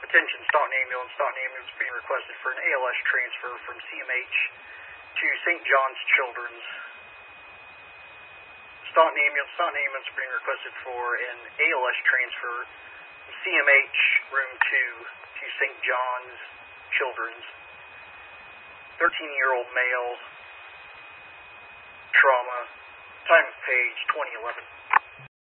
Attention, Staunton Ambulance. Staunton Ambulance being requested for an ALS transfer from CMH to St. John's Children's. Staunton Ambulance being requested for an ALS transfer from CMH Room 2 to St. John's Children's. 13-year-old male, trauma, time of page 2011.